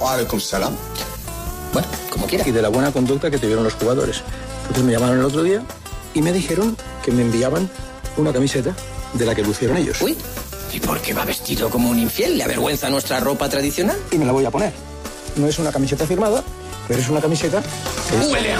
Alaikum salam. Bueno, como quiera. Y de la buena conducta que tuvieron los jugadores. Entonces me llamaron el otro día y me dijeron que me enviaban una camiseta de la que lucieron ellos. Uy, ¿y por qué va vestido como un infiel? ¿Le avergüenza nuestra ropa tradicional? Y me la voy a poner. No es una camiseta firmada, pero es una camiseta que... ¡Huele a